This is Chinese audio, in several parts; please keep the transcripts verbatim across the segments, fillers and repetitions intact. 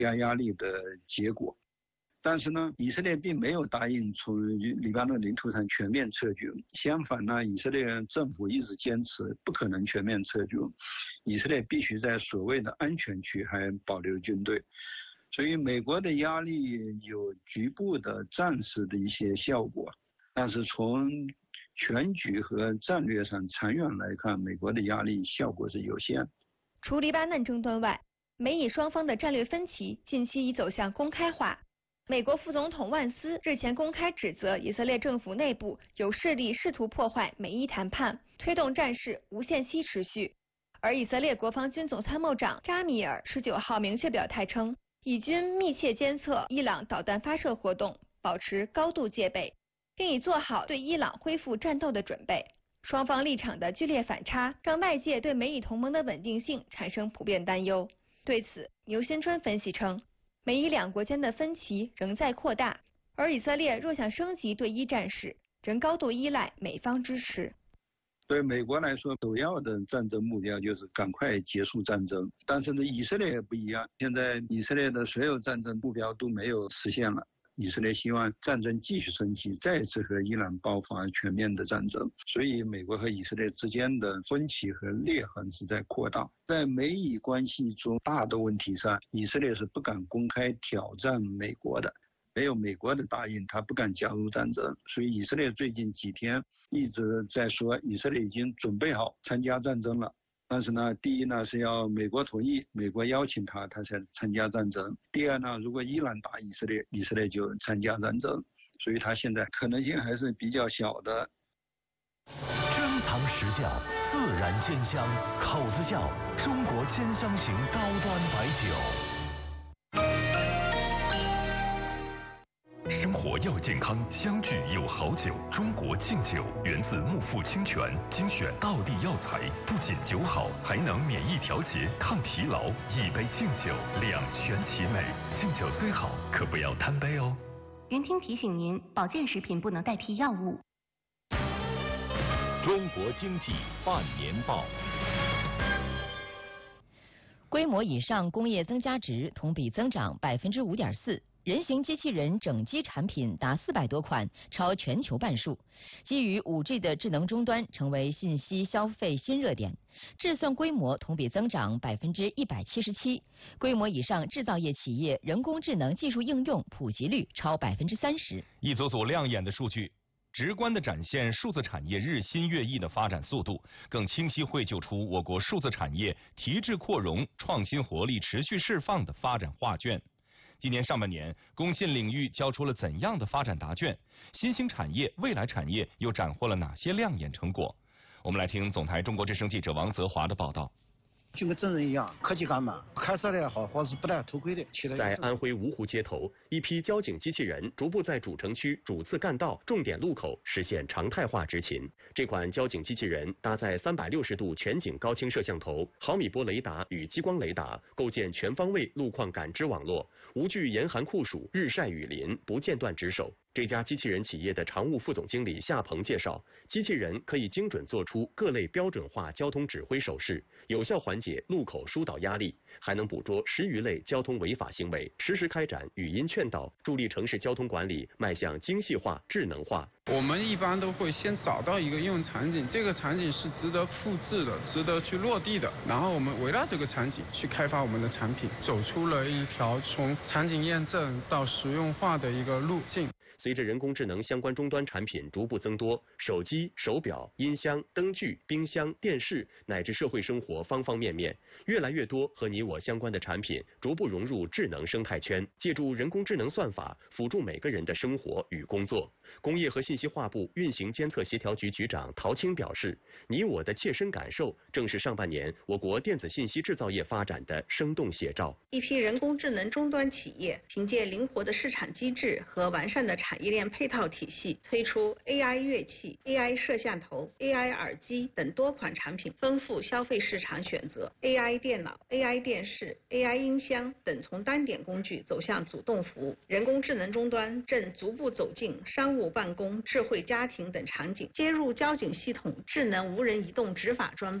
加压力的结果。但是呢，以色列并没有答应从黎巴嫩领土上全面撤军，相反呢，以色列政府一直坚持不可能全面撤军，以色列必须在所谓的安全区还保留军队。所以美国的压力有局部的暂时的一些效果，但是从全局和战略上长远来看，美国的压力效果是有限。 除黎巴嫩争端外，美以双方的战略分歧近期已走向公开化。美国副总统万斯日前公开指责以色列政府内部有势力试图破坏美伊谈判，推动战事无限期持续。而以色列国防军总参谋长扎米尔十九号明确表态称，以军密切监测伊朗导弹发射活动，保持高度戒备，并已做好对伊朗恢复战斗的准备。双方立场的剧烈反差，让外界对美以同盟的稳定性产生普遍担忧。对此，牛新春分析称，美以两国间的分歧仍在扩大，而以色列若想升级对伊战事，仍高度依赖美方支持。 对美国来说，首要的战争目标就是赶快结束战争。但是呢，以色列也不一样，现在以色列的所有战争目标都没有实现了。以色列希望战争继续升级，再次和伊朗爆发全面的战争。所以美国和以色列之间的分歧和裂痕是在扩大。在美以关系中大的问题上，以色列是不敢公开挑战美国的，没有美国的答应，他不敢加入战争。所以以色列最近几天一直在说，以色列已经准备好参加战争了。但是呢，第一呢是要美国同意，美国邀请他，他才参加战争。第二呢，如果伊朗打以色列，以色列就参加战争。所以他现在可能性还是比较小的。 珍藏实窖，自然鲜香，口子窖，中国千香型高端白酒。生活要健康，相聚有好酒。中国劲酒源自木富清泉，精选道地药材，不仅酒好，还能免疫调节、抗疲劳。一杯劲酒，两全其美。劲酒虽好，可不要贪杯哦。 云听提醒您，保健食品不能代替药物。 中国经济半年报。 规模以上工业增加值同比增长百分之五点四。人形机器人整机产品达四百多款，超全球半数。基于 五 G 的智能终端成为信息消费新热点。制算规模同比增长百分之一百七十七，规模以上制造业企业人工智能技术应用普及率超百分之三十。 一组组亮眼的数据，直观地展现数字产业日新月异的发展速度，更清晰绘就出我国数字产业提质扩容、创新活力持续释放的发展画卷。今年上半年，工信领域交出了怎样的发展答卷？新兴产业、未来产业又斩获了哪些亮眼成果？我们来听总台中国之声记者王泽华的报道。 就跟真人一样，科技感满，开车的也好，或是不戴头盔的。 在安徽芜湖街头，一批交警机器人逐步在主城区主次干道、重点路口实现常态化执勤。这款交警机器人搭载三百六十度全景高清摄像头、毫米波雷达与激光雷达，构建全方位路况感知网络，无惧严寒酷暑、日晒雨淋，不间断值守。这家机器人企业的常务副总经理夏鹏介绍，机器人可以精准做出各类标准化交通指挥手势，有效缓解路口疏导压力，还能捕捉十余类交通违法行为，实时开展语音劝导，助力城市交通管理迈向精细化、智能化。 我们一般都会先找到一个应用场景，这个场景是值得复制的、值得去落地的，然后我们围绕这个场景去开发我们的产品，走出了一条从场景验证到实用化的一个路径。 随着人工智能相关终端产品逐步增多，手机、手表、音箱、灯具、冰箱、电视乃至社会生活方方面面，越来越多和你我相关的产品逐步融入智能生态圈，借助人工智能算法辅助每个人的生活与工作。工业和信息化部运行监测协调局局长陶青表示，你我的切身感受正是上半年我国电子信息制造业发展的生动写照。 一批人工智能终端企业凭借灵活的市场机制和完善的产业链配套体系，推出 A I 乐器、A I 摄像头、A I 耳机等多款产品，丰富消费市场选择。A I 电脑、A I 电视、A I 音箱等从单点工具走向主动服务，人工智能终端正逐步走进商务办公、智慧家庭等场景，接入交警系统智能无人移动执法装备，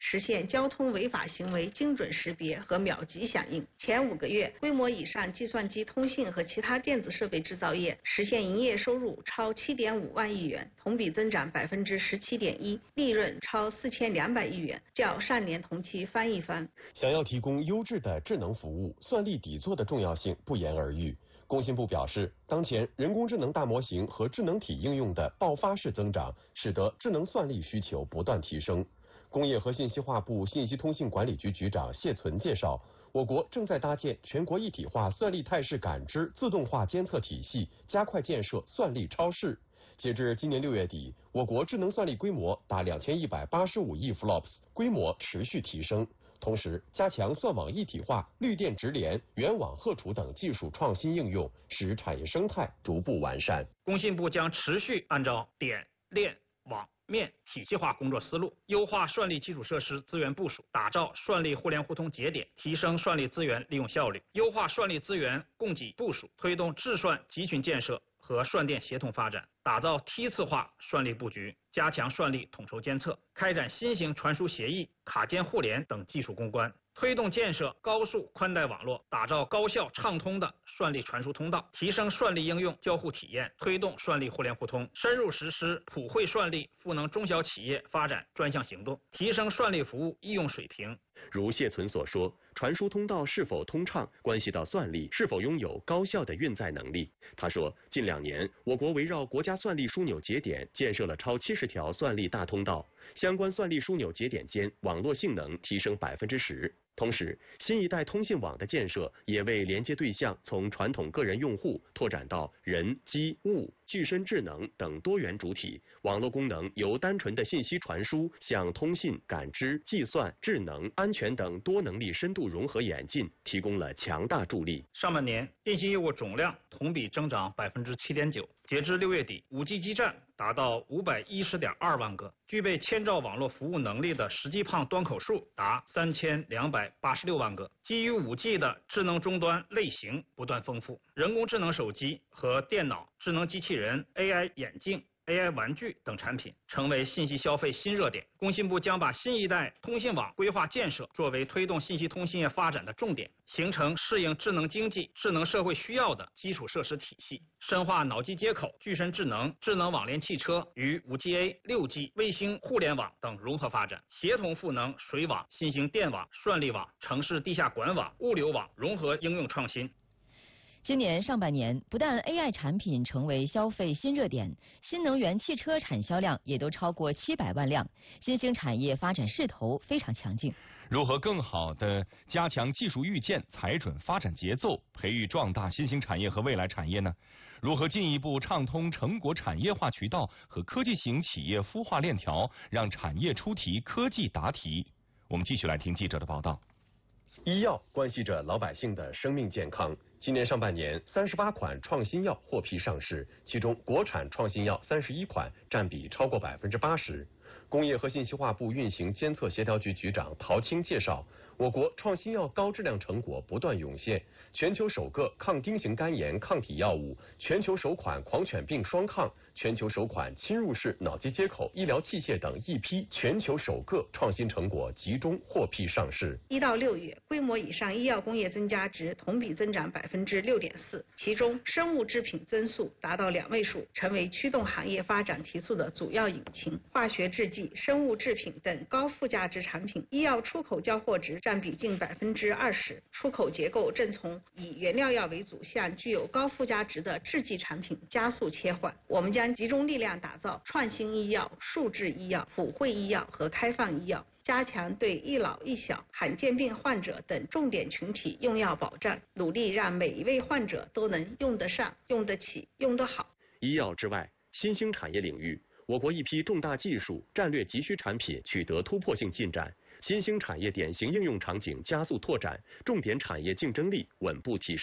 实现交通违法行为精准识别和秒级响应。前五个月，规模以上计算机通信和其他电子设备制造业实现营业收入超七点五万亿元，同比增长百分之十七点一，利润超四千两百亿元，较上年同期翻一番。 想要提供优质的智能服务，算力底座的重要性不言而喻。工信部表示，当前人工智能大模型和智能体应用的爆发式增长，使得智能算力需求不断提升。工业和信息化部信息通信管理局局长谢存介绍，我国正在搭建全国一体化算力态势感知自动化监测体系，加快建设算力超市。截至今年六月底，我国智能算力规模达两千一百八十五亿 F L O P S， 规模持续提升。同时，加强算网一体化、绿电直联、远网荷储等技术创新应用，使产业生态逐步完善。 工信部将持续按照点、链、网、面体系化工作思路，优化算力基础设施资源部署，打造算力互联互通节点，提升算力资源利用效率，优化算力资源供给部署，推动智算集群建设和算电协同发展，打造梯次化算力布局，加强算力统筹监测，开展新型传输协议、卡间互联等技术攻关，推动建设高速宽带网络，打造高效畅通的算力传输通道，提升算力应用交互体验，推动算力互联互通，深入实施普惠算力赋能中小企业发展专项行动，提升算力服务应用水平。 如谢存所说，传输通道是否通畅，关系到算力是否拥有高效的运载能力。他说，近两年，我国围绕国家算力枢纽节点建设了超七十条算力大通道，相关算力枢纽节点间网络性能提升百分之十。同时，新一代通信网的建设也为连接对象从传统个人用户拓展到人、机、物、具身智能等多元主体，网络功能由单纯的信息传输向通信、感知、计算、智能、安全等多能力深度融合演进提供了强大助力。 上半年，电信业务总量同比增长百分之七点九。截至六月底，五 G 基站达到五百一十点二万个，具备千兆网络服务能力的实际胖端口数达三千两百八十六万个。基于五 G 的智能终端类型不断丰富，人工智能手机和电脑、智能机器人、A I 眼镜、A I 玩具等产品成为信息消费新热点。工信部将把新一代通信网规划建设作为推动信息通信业发展的重点，形成适应智能经济、智能社会需要的基础设施体系，深化脑机接口、具身智能、智能网联汽车与 五 G A、六 G、卫星互联网等融合发展，协同赋能水网、新型电网、算力网、城市地下管网、物流网融合应用创新。 今年上半年，不但 A I 产品成为消费新热点，新能源汽车产销量也都超过七百万辆，新兴产业发展势头非常强劲。 如何更好地加强技术预见，踩准发展节奏，培育壮大新兴产业和未来产业呢？如何进一步畅通成果产业化渠道和科技型企业孵化链条，让产业出题，科技答题？我们继续来听记者的报道。 医药关系着老百姓的生命健康。今年上半年，三十八款创新药获批上市，其中国产创新药三十一款，占比超过百分之八十。工业和信息化部运行监测协调局局长陶青介绍，我国创新药高质量成果不断涌现，全球首个抗丁型肝炎抗体药物，全球首款狂犬病双抗，全球首款侵入式脑机接口医疗器械等一批全球首个创新成果集中获批上市。 一到六月，规模以上医药工业增加值同比增长百分之六点四，其中生物制品增速达到两位数，成为驱动行业发展提速的主要引擎。化学制剂、生物制品等高附加值产品，医药出口交货值占比近百分之二十，出口结构正从以原料药为主向具有高附加值的制剂产品加速切换。我们将集中力量打造创新医药、数字医药、普惠医药和开放医药，加强对一老一小、罕见病患者等重点群体用药保障，努力让每一位患者都能用得上、用得起、用得好。 医药之外，新兴产业领域，我国一批重大技术、战略急需产品取得突破性进展，新兴产业典型应用场景加速拓展，重点产业竞争力稳步提升。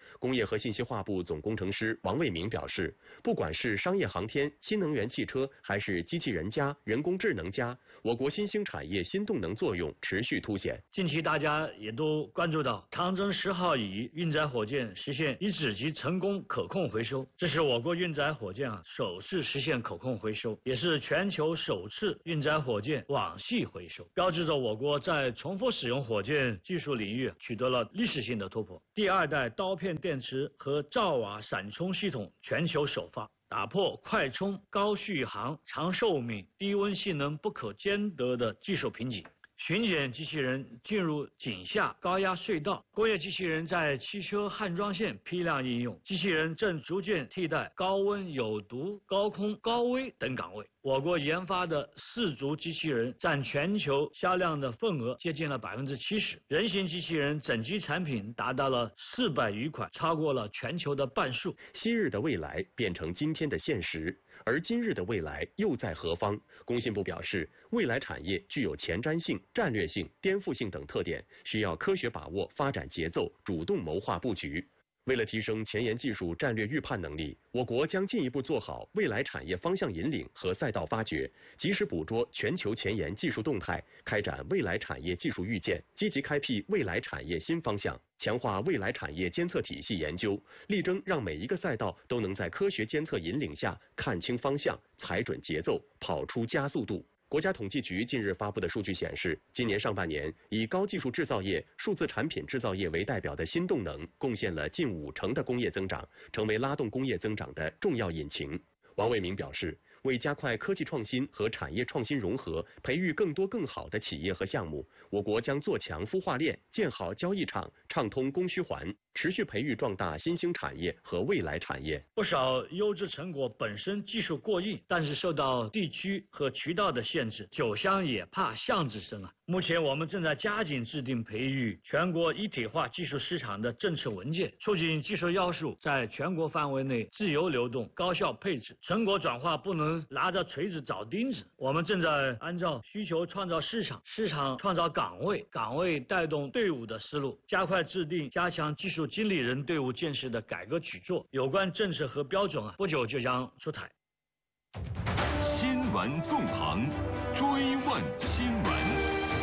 工业和信息化部总工程师王卫明表示，不管是商业航天、新能源汽车，还是机器人加、人工智能加，我国新兴产业新动能作用持续凸显。 近期大家也都关注到长征十号乙运载火箭实现一指级成功可控回收，这是我国运载火箭啊首次实现可控回收，也是全球首次运载火箭网系回收，标志着我国在重复使用火箭技术领域取得了历史性的突破。第二代刀片电池和兆瓦闪充系统全球首发，打破快充、高续航、长寿命、低温性能不可兼得的技术瓶颈。巡检机器人进入井下高压隧道，工业机器人在汽车焊装线批量应用，机器人正逐渐替代高温、有毒、高空、高危等岗位。我国研发的四足机器人占全球销量的份额接近了百分之七十，人形机器人整机产品达到了四百余款，超过了全球的半数。 昔日的未来变成今天的现实，而今日的未来又在何方？工信部表示，未来产业具有前瞻性、战略性、颠覆性等特点，需要科学把握发展节奏，主动谋划布局。为了提升前沿技术战略预判能力，我国将进一步做好未来产业方向引领和赛道发掘，及时捕捉全球前沿技术动态，开展未来产业技术预见，积极开辟未来产业新方向，强化未来产业监测体系研究，力争让每一个赛道都能在科学监测引领下看清方向、踩准节奏、跑出加速度。国家统计局近日发布的数据显示，今年上半年，以高技术制造业、数字产品制造业为代表的新动能，贡献了近五成的工业增长，成为拉动工业增长的重要引擎。王卫明表示，为加快科技创新和产业创新融合，培育更多更好的企业和项目，我国将做强孵化链，建好交易场，畅通供需环，持续培育壮大新兴产业和未来产业。 不少优质成果本身技术过硬，但是受到地区和渠道的限制，酒香也怕巷子深啊。目前我们正在加紧制定培育全国一体化技术市场的政策文件，促进技术要素在全国范围内自由流动、高效配置。成果转化不能拿着锤子找钉子，我们正在按照需求创造市场，市场创造岗位，岗位带动队伍的思路，加快制定加强技术经理人队伍建设的改革举措。有关政策和标准啊，不久就将出台。 新闻纵横，追问新闻。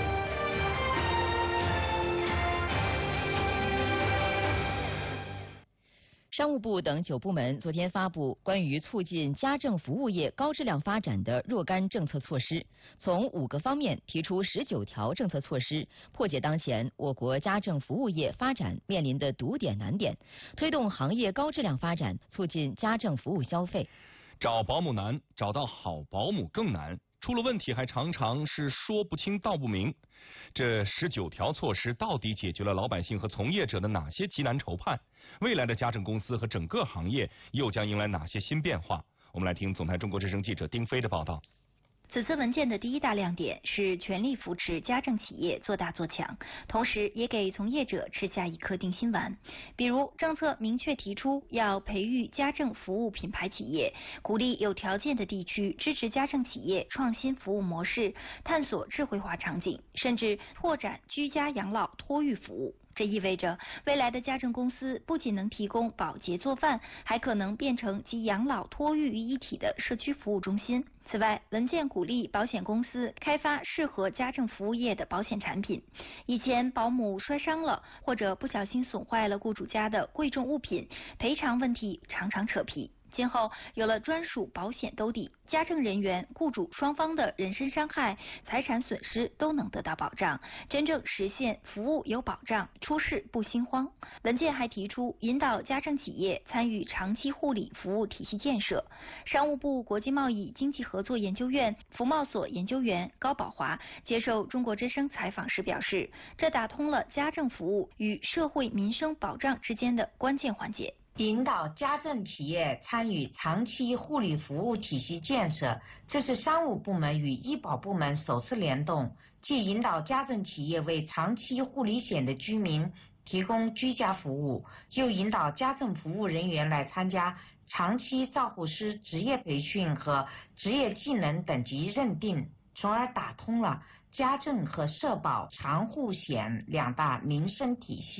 商务部等九部门昨天发布关于促进家政服务业高质量发展的若干政策措施，从五个方面提出十九条政策措施，破解当前我国家政服务业发展面临的堵点难点，推动行业高质量发展，促进家政服务消费。 找保姆难，找到好保姆更难，出了问题还常常是说不清道不明。这十九条措施到底解决了老百姓和从业者的哪些急难愁盼？未来的家政公司和整个行业又将迎来哪些新变化？我们来听总台中国之声记者丁飞的报道。 此次文件的第一大亮点是全力扶持家政企业做大做强，同时也给从业者吃下一颗定心丸。比如，政策明确提出要培育家政服务品牌企业，鼓励有条件的地区支持家政企业创新服务模式，探索智慧化场景，甚至拓展居家养老托育服务。这意味着未来的家政公司不仅能提供保洁做饭，还可能变成集养老托育于一体的社区服务中心。此外，文件鼓励保险公司开发适合家政服务业的保险产品。以前保姆摔伤了，或者不小心损坏了雇主家的贵重物品，赔偿问题常常扯皮。今后有了专属保险兜底，家政人员、雇主双方的人身伤害、财产损失都能得到保障，真正实现服务有保障，出事不心慌。文件还提出引导家政企业参与长期护理服务体系建设。商务部国际贸易经济合作研究院服贸所研究员高宝华接受中国之声采访时表示，这打通了家政服务与社会民生保障之间的关键环节。 引导家政企业参与长期护理服务体系建设，这是商务部门与医保部门首次联动，既引导家政企业为长期护理险的居民提供居家服务，又引导家政服务人员来参加长期照护师职业培训和职业技能等级认定，从而打通了家政和社保长护险两大民生体系。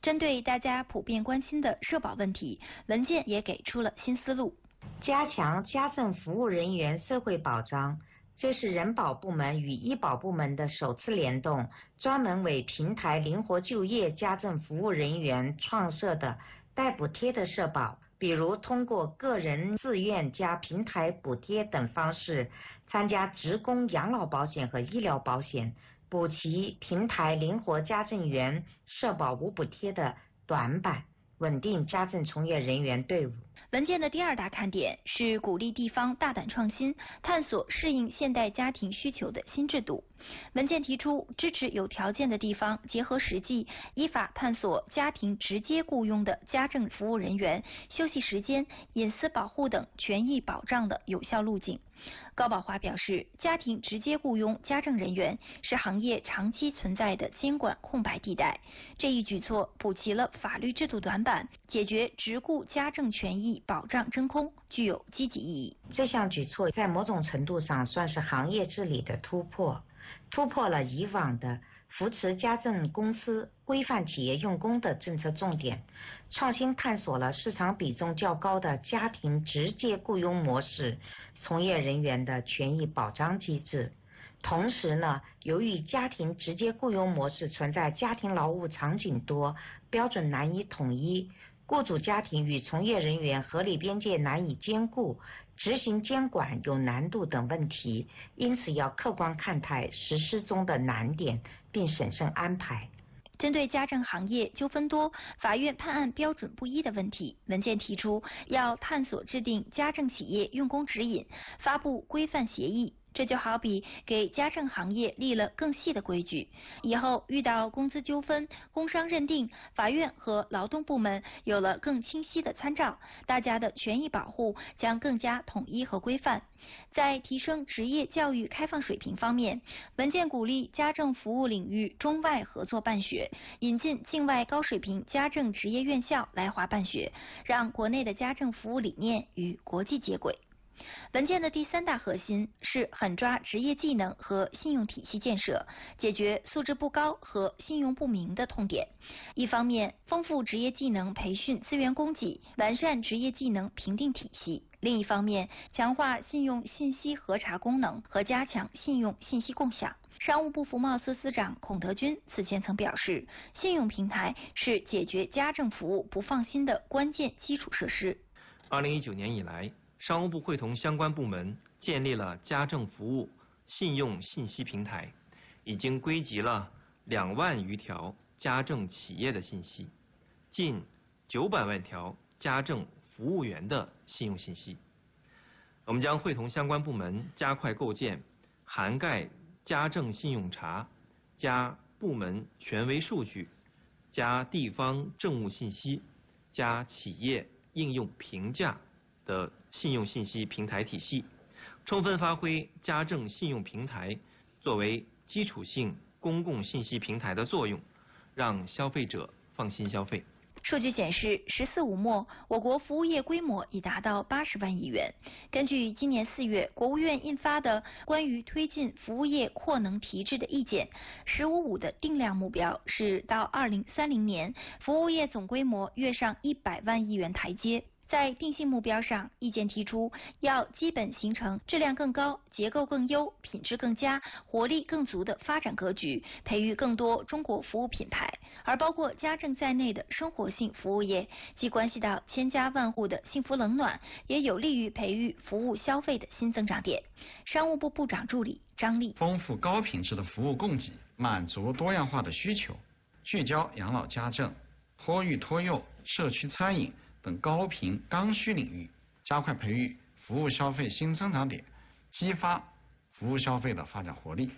针对大家普遍关心的社保问题，文件也给出了新思路， 加强家政服务人员社会保障。这是人保部门与医保部门的首次联动，专门为平台灵活就业家政服务人员创设的带补贴的社保，比如通过个人自愿加平台补贴等方式参加职工养老保险和医疗保险，补齐平台灵活家政员社保无补贴的短板，稳定家政从业人员队伍。 文件的第二大看点是鼓励地方大胆创新，探索适应现代家庭需求的新制度。文件提出，支持有条件的地方结合实际，依法探索家庭直接雇佣的家政服务人员休息时间、隐私保护等权益保障的有效路径。高宝华表示，家庭直接雇佣家政人员是行业长期存在的监管空白地带，这一举措补齐了法律制度短板，解决职雇家政权益保障真空，具有积极意义。 这项举措在某种程度上算是行业治理的突破，突破了以往的扶持家政公司、规范企业用工的政策重点，创新探索了市场比重较高的家庭直接雇佣模式从业人员的权益保障机制。同时呢，由于家庭直接雇佣模式存在家庭劳务场景多、标准难以统一、雇主家庭与从业人员合理边界难以兼顾、执行监管有难度等问题，因此要客观看待实施中的难点，并审慎安排。 针对家政行业纠纷多、法院判案标准不一的问题，文件提出要探索制定家政企业用工指引，发布规范协议。这就好比给家政行业立了更细的规矩，以后遇到工资纠纷、工伤认定，法院和劳动部门有了更清晰的参照，大家的权益保护将更加统一和规范。在提升职业教育开放水平方面，文件鼓励家政服务领域中外合作办学，引进境外高水平家政职业院校来华办学，让国内的家政服务理念与国际接轨。文件的第三大核心是狠抓职业技能和信用体系建设，解决素质不高和信用不明的痛点。一方面，丰富职业技能培训资源供给，完善职业技能评定体系；另一方面，强化信用信息核查功能和加强信用信息共享。商务部服贸司司长孔德军此前曾表示，信用平台是解决家政服务不放心的关键基础设施。 二零一九年以来，商务部会同相关部门建立了家政服务信用信息平台，已经归集了两万余条家政企业的信息，近九百万条家政服务员的信用信息。我们将会同相关部门加快构建涵盖家政信用查、加部门权威数据、加地方政务信息、加企业应用评价的信用信息平台体系，充分发挥家政信用平台作为基础性公共信息平台的作用，让消费者放心消费。 数据显示，十四五末，我国服务业规模已达到八十万亿元。根据今年四月国务院印发的关于推进服务业扩能提质的意见，十五五的定量目标是到二零三零年，服务业总规模跃上一百万亿元台阶。在定性目标上，意见提出要基本形成质量更高、结构更优、品质更佳、活力更足的发展格局，培育更多中国服务品牌。而包括家政在内的生活性服务业，既关系到千家万户的幸福冷暖，也有利于培育服务消费的新增长点。商务部部长助理张丽： 丰富高品质的服务供给，满足多样化的需求，聚焦养老家政、托育托幼、社区餐饮等高频刚需领域，加快培育服务消费新增长点，激发服务消费的发展活力。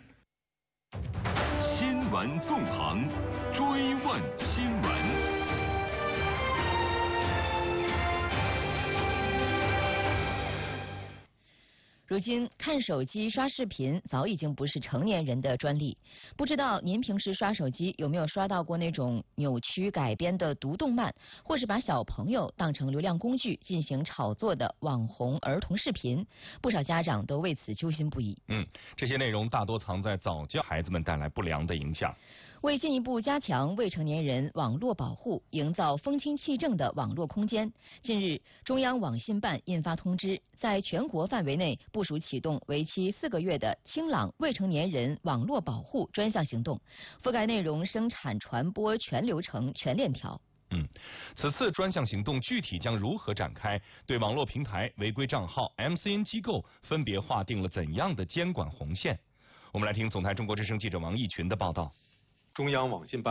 新闻纵横，追问新闻。 如今看手机刷视频早已经不是成年人的专利，不知道您平时刷手机有没有刷到过那种扭曲改编的毒动漫，或是把小朋友当成流量工具进行炒作的网红儿童视频？不少家长都为此揪心不已。 嗯，这些内容大多藏在早教孩子们带来不良的影响。 为进一步加强未成年人网络保护，营造风清气正的网络空间，近日，中央网信办印发通知，在全国范围内部署启动为期四个月的清朗未成年人网络保护专项行动，覆盖内容、生产、传播全流程、全链条。 嗯，此次专项行动具体将如何展开？对网络平台、违规账号、M C N 机构分别划定了怎样的监管红线？我们来听总台中国之声记者王毅群的报道。 中央网信办